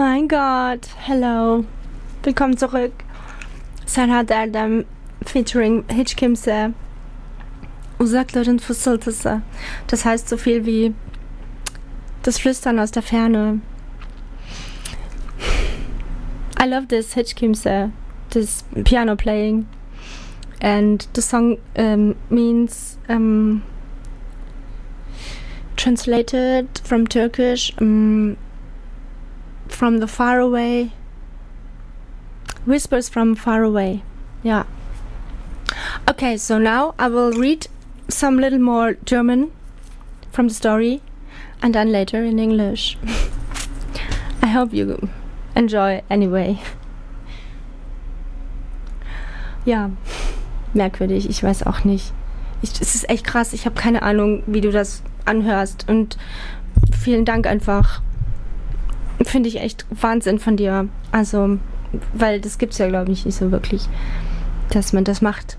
mein Gott, hello. Willkommen zurück. Sana Derdem featuring Hiç Kimse. Uzakların fısıltısı. Das heißt so viel wie das Flüstern aus der Ferne. I love this Hiç Kimse, this piano playing. And the song means, translated from Turkish, from the far away, whispers from far away. Yeah. Okay, so now I will read some little more German from the story and then later in English. I hope you enjoy anyway. Ja, merkwürdig, ich weiß auch nicht. Es ist echt krass, ich habe keine Ahnung, wie du das anhörst und vielen Dank einfach. Finde ich echt Wahnsinn von dir. Also, weil das gibt's ja, glaube ich, nicht so wirklich, dass man das macht.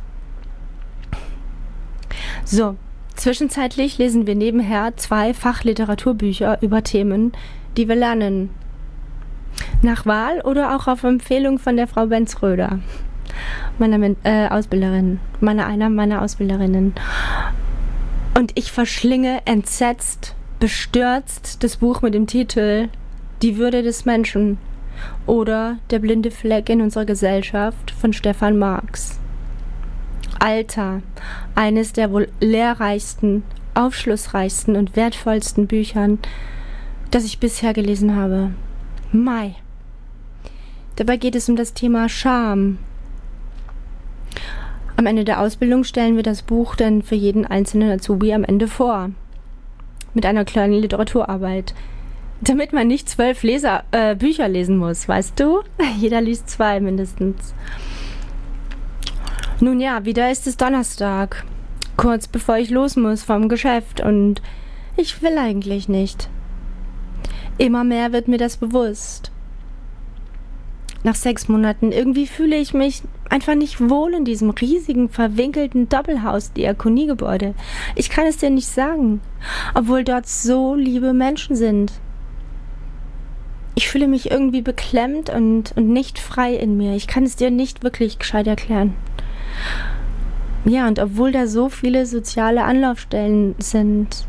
So, zwischenzeitlich lesen wir nebenher 2 Fachliteraturbücher über Themen, die wir lernen. Nach Wahl oder auch auf Empfehlung von der Frau Benz-Röder, meiner Ausbilderin, einer meiner Ausbilderinnen. Und ich verschlinge entsetzt, bestürzt das Buch mit dem Titel Die Würde des Menschen oder Der blinde Fleck in unserer Gesellschaft von Stefan Marx. Alter, eines der wohl lehrreichsten, aufschlussreichsten und wertvollsten Büchern, das ich bisher gelesen habe. Mai. Dabei geht es um das Thema Scham. Am Ende der Ausbildung stellen wir das Buch dann für jeden einzelnen Azubi am Ende vor. Mit einer kleinen Literaturarbeit. Damit man nicht 12 Bücher lesen muss, weißt du? Jeder liest 2 mindestens. Nun ja, wieder ist es Donnerstag. Kurz bevor ich los muss vom Geschäft und ich will eigentlich nicht. Immer mehr wird mir das bewusst. Nach 6 Monaten irgendwie fühle ich mich einfach nicht wohl in diesem riesigen, verwinkelten Doppelhaus-Diakoniegebäude. Ich kann es dir nicht sagen, obwohl dort so liebe Menschen sind. Ich fühle mich irgendwie beklemmt und nicht frei in mir. Ich kann es dir nicht wirklich gescheit erklären. Ja, und obwohl da so viele soziale Anlaufstellen sind,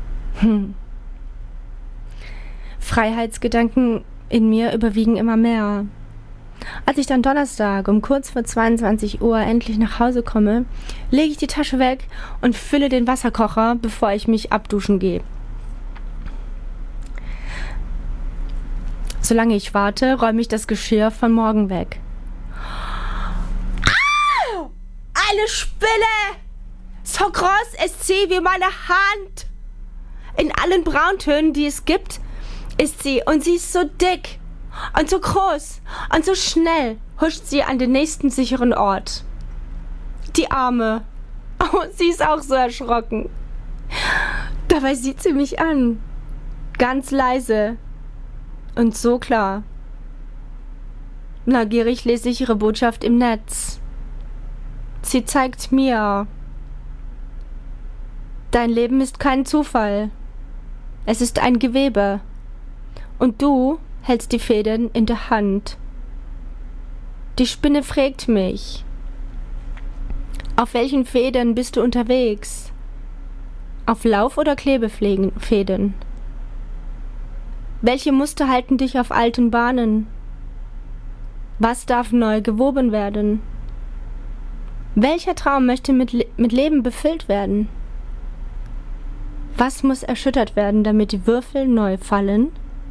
Freiheitsgedanken in mir überwiegen immer mehr. Als ich dann Donnerstag um kurz vor 22 Uhr endlich nach Hause komme, lege ich die Tasche weg und fülle den Wasserkocher, bevor ich mich abduschen gehe. Solange ich warte, räume ich das Geschirr von morgen weg. Au! Eine Spinne! So groß ist sie wie meine Hand! In allen Brauntönen, die es gibt, ist sie und sie ist so dick und so groß und so schnell huscht sie an den nächsten sicheren Ort. Die Arme. Oh, sie ist auch so erschrocken. Dabei sieht sie mich an. Ganz leise. Und so klar. Neugierig lese ich ihre Botschaft im Netz. Sie zeigt mir: Dein Leben ist kein Zufall. Es ist ein Gewebe. Und du hältst die Fäden in der Hand. Die Spinne fragt mich: Auf welchen Fäden bist du unterwegs? Auf Lauf- oder Klebefäden? Welche Muster halten dich auf alten Bahnen? Was darf neu gewoben werden? Welcher Traum möchte mit Leben befüllt werden? Was muss erschüttert werden, damit die Würfel neu fallen?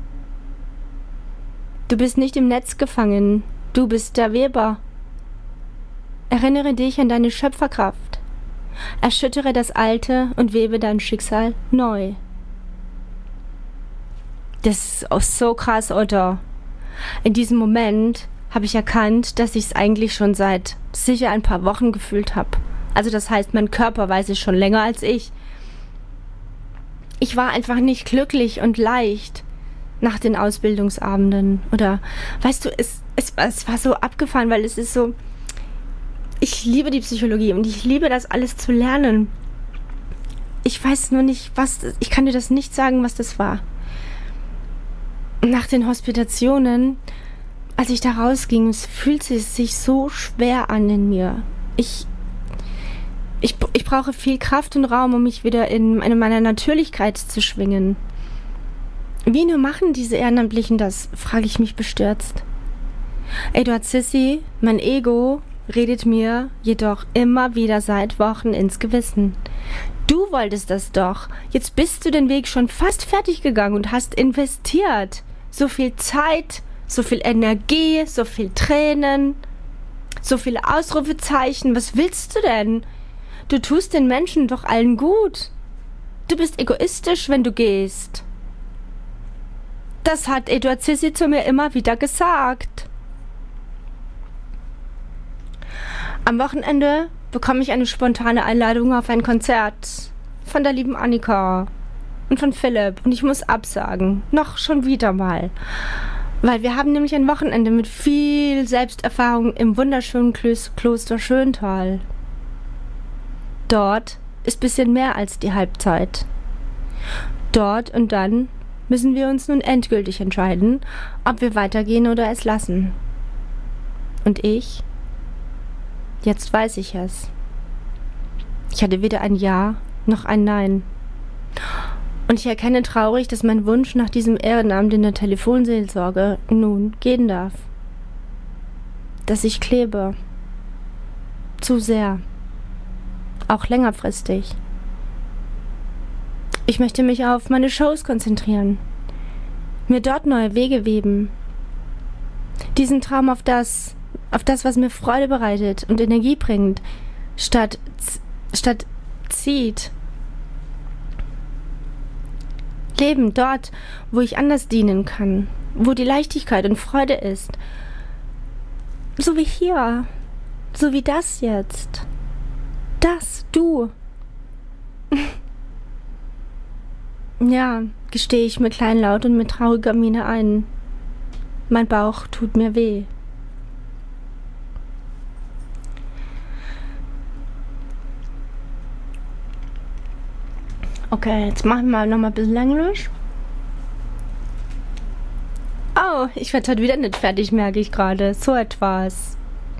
Du bist nicht im Netz gefangen, du bist der Weber. Erinnere dich an deine Schöpferkraft. Erschüttere das Alte und webe dein Schicksal neu. Das ist auch so krass, Otto. In diesem Moment habe ich erkannt, dass ich es eigentlich schon seit sicher ein paar Wochen gefühlt habe. Also das heißt, mein Körper weiß es schon länger als ich. Ich war einfach nicht glücklich und leicht nach den Ausbildungsabenden. Oder, weißt du, es war so abgefahren, weil es ist so, ich liebe die Psychologie und ich liebe das alles zu lernen. Ich weiß nur nicht, ich kann dir das nicht sagen, was das war. nach den Hospitationen, als ich da rausging, es fühlte sich so schwer an in mir. Ich brauche viel Kraft und Raum, um mich wieder in meiner Natürlichkeit zu schwingen. Wie nur machen diese Ehrenamtlichen das, frage ich mich bestürzt. Eduard Sissi, mein Ego, redet mir jedoch immer wieder seit Wochen ins Gewissen. Du wolltest das doch. Jetzt bist du den Weg schon fast fertig gegangen und hast investiert. So viel Zeit, so viel Energie, so viel Tränen, so viele Ausrufezeichen. Was willst du denn? Du tust den Menschen doch allen gut. Du bist egoistisch, wenn du gehst. Das hat Eduard Sissi zu mir immer wieder gesagt. Am Wochenende bekomme ich eine spontane Einladung auf ein Konzert von der lieben Annika und von Philipp und ich muss absagen. Noch schon wieder mal. Weil wir haben nämlich ein Wochenende mit viel Selbsterfahrung im wunderschönen Kloster Schöntal. Dort ist bisschen mehr als die Halbzeit. Dort und dann müssen wir uns nun endgültig entscheiden, ob wir weitergehen oder es lassen. Und jetzt weiß ich es. Ich hatte weder ein Ja noch ein Nein. Und ich erkenne traurig, dass mein Wunsch nach diesem Ehrenamt in der Telefonseelsorge nun gehen darf. Dass ich klebe. Zu sehr. Auch längerfristig. Ich möchte mich auf meine Shows konzentrieren. Mir dort neue Wege weben. Diesen Traum auf das, was mir Freude bereitet und Energie bringt, statt zieht. Leben dort, wo ich anders dienen kann, wo die Leichtigkeit und Freude ist. So wie hier, so wie das jetzt. Das, du. Ja, gestehe ich mir kleinlaut und mit trauriger Miene ein. Mein Bauch tut mir weh. Okay, jetzt machen wir noch mal ein bisschen Englisch. Oh, ich werde heute wieder nicht fertig, merke ich gerade. So etwas.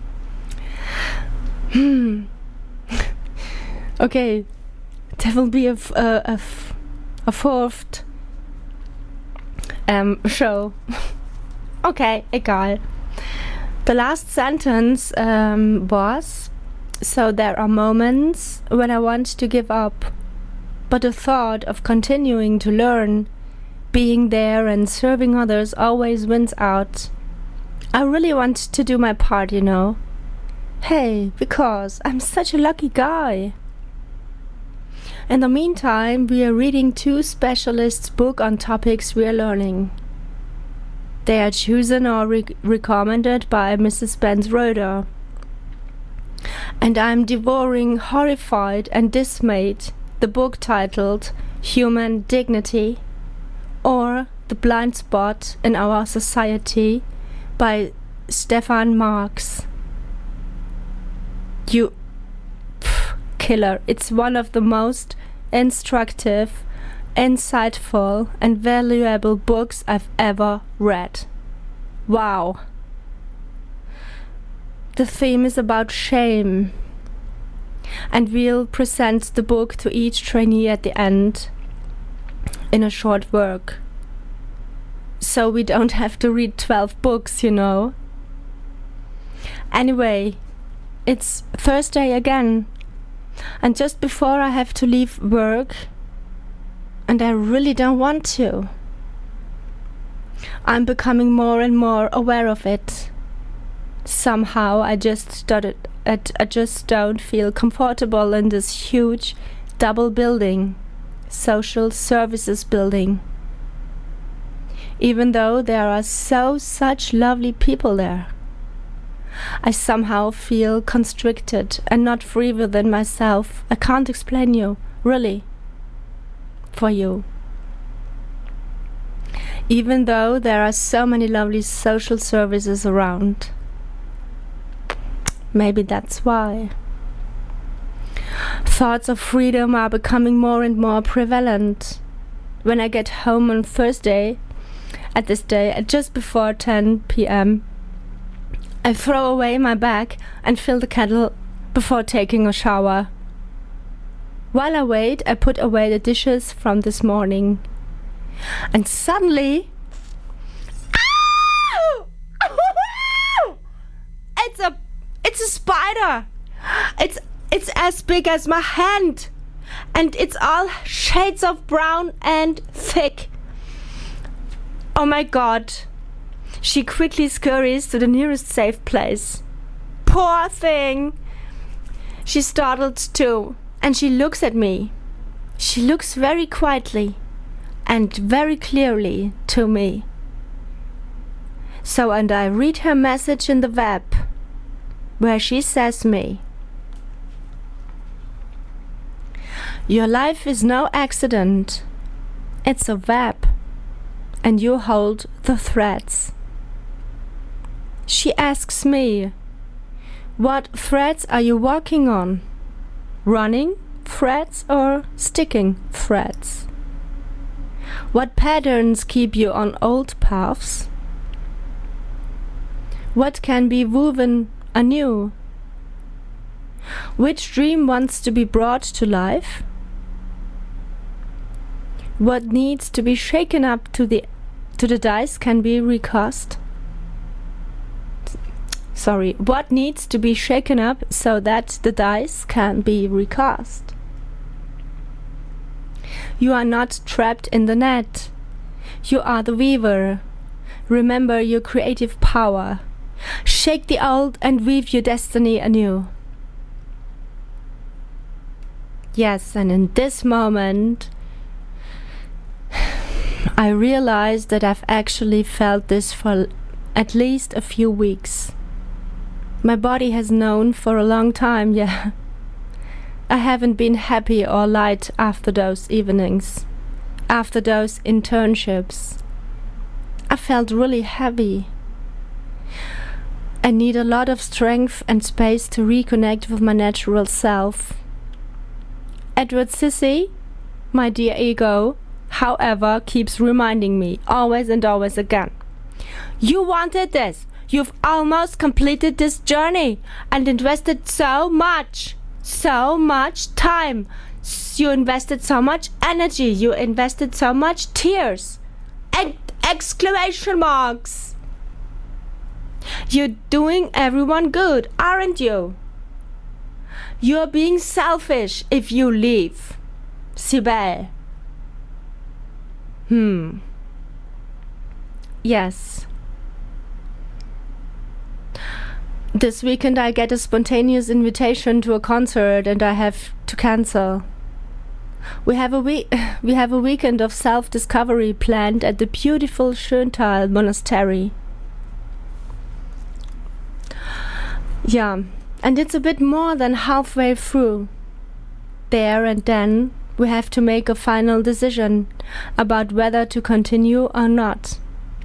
Okay, there will be a fourth show. Okay, egal. The last sentence was, so there are moments when I want to give up, but the thought of continuing to learn, being there and serving others always wins out. I really want to do my part, you know. Hey, because I'm such a lucky guy. In the meantime, we are reading 2 specialists' books on topics we are learning. They are chosen or recommended by Mrs. Benz Roeder. And I'm devouring, horrified and dismayed, the book titled Human Dignity or The Blind Spot in Our Society by Stefan Marx. You killer. It's one of the most instructive, insightful and valuable books I've ever read. Wow. The theme is about shame, and we'll present the book to each trainee at the end in a short work. So we don't have to read 12 books, you know. Anyway, it's Thursday again, and just before I have to leave work, and I really don't want to. I'm becoming more and more aware of it. Somehow I just don't feel comfortable in this huge double building, social services building. Even though there are such lovely people there, I somehow feel constricted and not free within myself. I can't explain you, really, for you. Even though there are so many lovely social services around. Maybe that's why. Thoughts of freedom are becoming more and more prevalent. When I get home on Thursday, at this day at just before 10 p.m. I throw away my bag and fill the kettle before taking a shower. While I wait, I put away the dishes from this morning. And suddenly... It's a spider! It's as big as my hand! And it's all shades of brown and thick. Oh my god. She quickly scurries to the nearest safe place. Poor thing! She's startled too, and she looks at me. She looks very quietly and very clearly to me. So, and I read her message in the web, where she says me, "Your life is no accident. It's a web, and you hold the threads." She asks me, "What threads are you walking on? Running threads or sticking threads? What patterns keep you on old paths? What can be woven anew? Which dream wants to be brought to life? What needs to be shaken up to the dice can be recast? What needs to be shaken up so that the dice can be recast? You are not trapped in the net. You are the weaver. Remember your creative power. Shake the old and weave your destiny anew." Yes, and in this moment, I realized that I've actually felt this for at least a few weeks. My body has known for a long time, yeah. I haven't been happy or light after those evenings, after those internships. I felt really heavy. I need a lot of strength and space to reconnect with my natural self. Edward Sissy, my dear ego, however, keeps reminding me always and always again, "You wanted this. You've almost completed this journey and invested so much time. You invested so much energy. You invested so much tears. And exclamation marks. You're doing everyone good, aren't you? You're being selfish if you leave. Sibel." Yes. This weekend I get a spontaneous invitation to a concert and I have to cancel. We have a weekend of self-discovery planned at the beautiful Schöntal Monastery. Yeah, and it's a bit more than halfway through. There and then we have to make a final decision about whether to continue or not.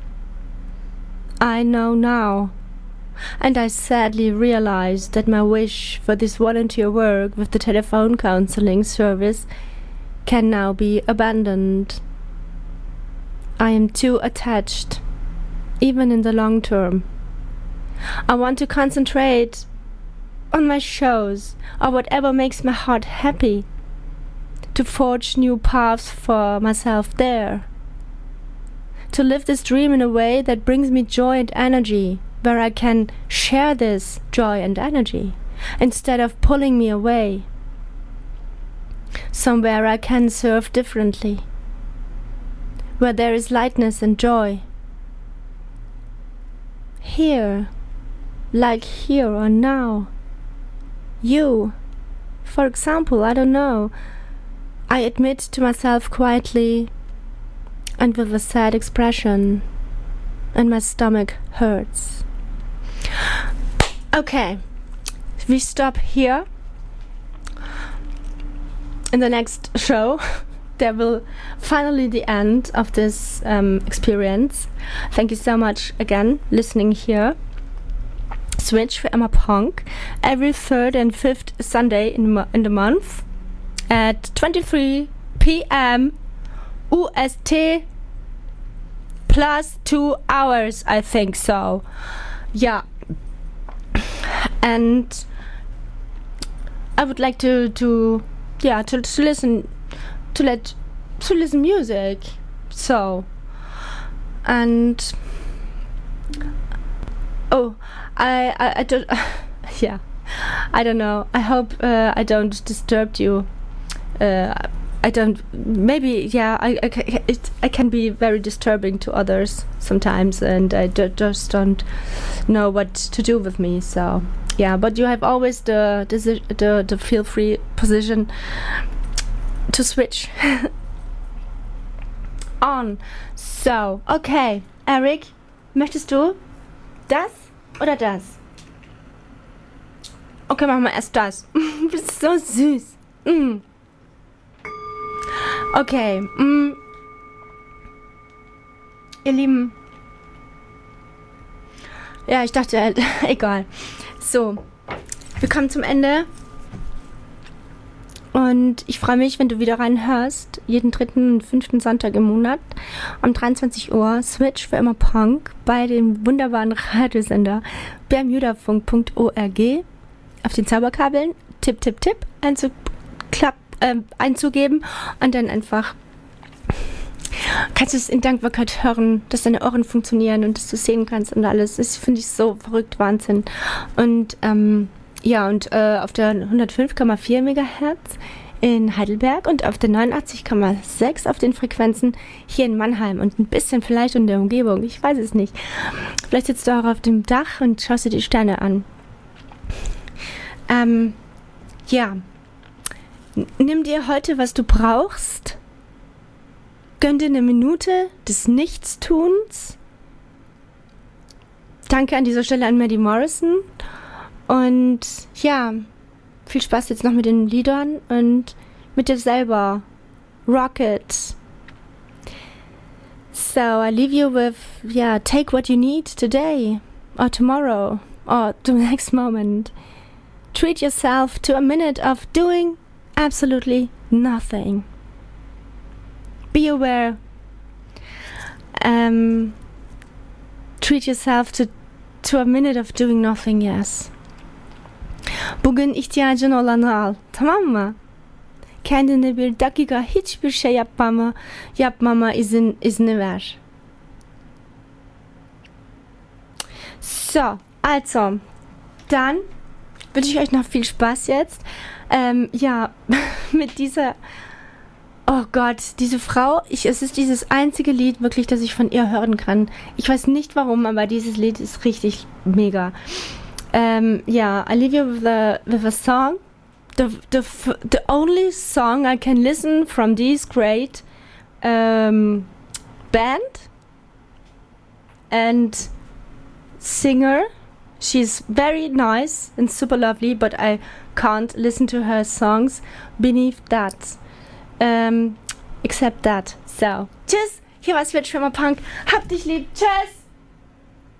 I know now, and I sadly realize that my wish for this volunteer work with the telephone counseling service can now be abandoned. I am too attached, even in the long term. I want to concentrate on my shows or whatever makes my heart happy, to forge new paths for myself there, to live this dream in a way that brings me joy and energy, where I can share this joy and energy instead of pulling me away, somewhere I can serve differently, where there is lightness and joy. Here, like here or now. You, for example, I don't know. I admit to myself quietly and with a sad expression, and my stomach hurts. Okay, we stop here. In the next show, there will finally the end of this experience. Thank you so much again listening here. Switch for Emma Punk every third and fifth Sunday in the month at 23 p.m. UST plus 2 hours, I think so. Yeah. And I would like to listen music. So, and I don't yeah, I don't know. I hope I don't disturb you. I don't. Maybe I can be very disturbing to others sometimes, and I just don't know what to do with me. So yeah, but you have always the feel free position to switch on. So okay, Eric, möchtest du das oder das? Okay, machen wir erst das. Du bist so süß. Okay, ihr Lieben. Ja, ich dachte halt, egal. So, wir kommen zum Ende. Und ich freue mich, wenn du wieder reinhörst. Jeden 3. und 5. Sonntag im Monat um 23 Uhr. Switch für immer Punk bei dem wunderbaren Radiosender bermudafunk.org. Auf den Zauberkabeln Tipp einzugeben und dann einfach kannst du es in Dankbarkeit hören, dass deine Ohren funktionieren und dass du sehen kannst und alles. Das finde ich so verrückt, Wahnsinn. Und auf der 105,4 MHz in Heidelberg und auf der 89,6 auf den Frequenzen hier in Mannheim und ein bisschen vielleicht in der Umgebung. Ich weiß es nicht. Vielleicht sitzt du auch auf dem Dach und schaust dir die Sterne an. Nimm dir heute, was du brauchst. Gönn dir eine Minute des Nichtstuns. Danke an dieser Stelle an Maddie Morrison. Und ja, viel Spaß jetzt noch mit den Liedern und mit dir selber. Rock it. So, I leave you with, take what you need today or tomorrow or the next moment. Treat yourself to a minute of doing absolutely nothing. Be aware. Treat yourself to a minute of doing nothing, yes. Bugün ihtiyacın olanı al, tamam mı? Kendine bir dakika hiçbir şey yapmama izni ver. So, also, dann wünsche ich euch noch viel Spaß jetzt. Mit dieser, oh Gott, diese Frau, es ist dieses einzige Lied wirklich, das ich von ihr hören kann. Ich weiß nicht warum, aber dieses Lied ist richtig mega. I leave you with a song, the only song I can listen from this great band and singer. She's very nice and super lovely, but I can't listen to her songs beneath that. Except that. So, tschüss, hier war Switch für immer Punk. Hab dich lieb, tschüss!